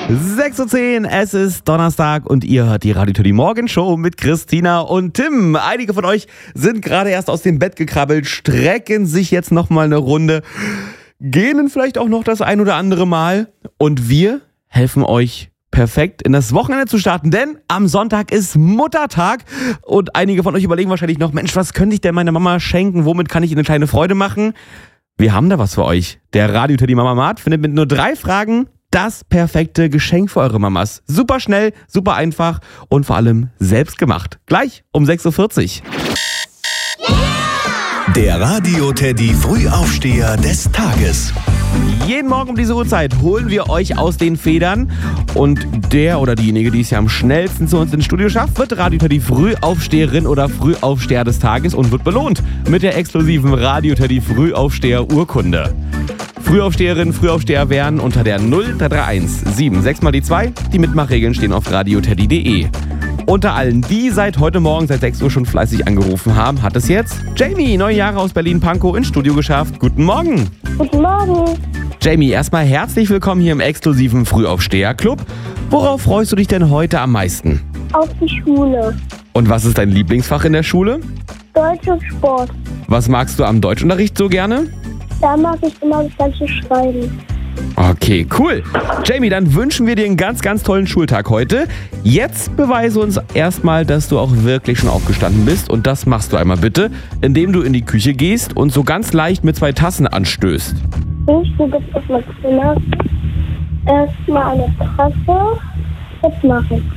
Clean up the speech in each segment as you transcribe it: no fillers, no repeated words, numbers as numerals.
6:10 Uhr, es ist Donnerstag und ihr hört die Radio Teddy Morgenshow mit Christina und Tim. Einige von euch sind gerade erst aus dem Bett gekrabbelt, strecken sich jetzt nochmal eine Runde, gähnen vielleicht auch noch das ein oder andere Mal und wir helfen euch perfekt in das Wochenende zu starten, denn am Sonntag ist Muttertag und einige von euch überlegen wahrscheinlich noch, Mensch, was könnte ich denn meiner Mama schenken, womit kann ich ihr eine kleine Freude machen? Wir haben da was für euch. Der Radio Teddy Mama Mart findet mit nur 3 Fragen das perfekte Geschenk für eure Mamas. Super schnell, super einfach und vor allem selbst gemacht. Gleich um 6:40 Uhr. Der Radio Teddy Frühaufsteher des Tages. Jeden Morgen um diese Uhrzeit holen wir euch aus den Federn und der oder diejenige, die es ja am schnellsten zu uns ins Studio schafft, wird Radio Teddy Frühaufsteherin oder Frühaufsteher des Tages und wird belohnt mit der exklusiven Radio Teddy Frühaufsteher Urkunde. Frühaufsteherin, Frühaufsteher werden unter der 0331 76 mal die 2. Die Mitmachregeln stehen auf radioteddy.de. Unter allen, die seit heute Morgen, seit 6 Uhr schon fleißig angerufen haben, hat es jetzt Jamie, 9 Jahre aus Berlin-Pankow, ins Studio geschafft. Guten Morgen. Guten Morgen. Jamie, erstmal herzlich willkommen hier im exklusiven Frühaufsteher-Club. Worauf freust du dich denn heute am meisten? Auf die Schule. Und was ist dein Lieblingsfach in der Schule? Deutsch und Sport. Was magst du am Deutschunterricht so gerne? Da mag ich immer das ganze Schreiben. Okay, cool. Jamie, dann wünschen wir dir einen ganz, ganz tollen Schultag heute. Jetzt beweise uns erstmal, dass du auch wirklich schon aufgestanden bist. Und das machst du einmal bitte, indem du in die Küche gehst und so ganz leicht mit 2 Tassen anstößt. Du gibst auf mein Zimmer erstmal eine Tasse. Jetzt machen.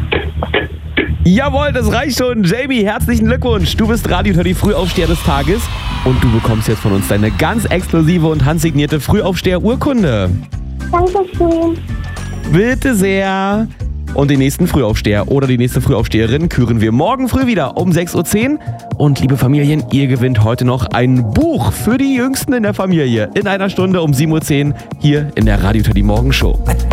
Jawohl, das reicht schon. Jamie, herzlichen Glückwunsch. Du bist Radio Teddy Frühaufsteher des Tages und du bekommst jetzt von uns deine ganz exklusive und handsignierte Frühaufsteher-Urkunde. Dankeschön. Bitte sehr. Und den nächsten Frühaufsteher oder die nächste Frühaufsteherin küren wir morgen früh wieder um 6:10 Uhr. Und liebe Familien, ihr gewinnt heute noch ein Buch für die Jüngsten in der Familie in einer Stunde um 7:10 Uhr hier in der Radio Teddy Morgenshow.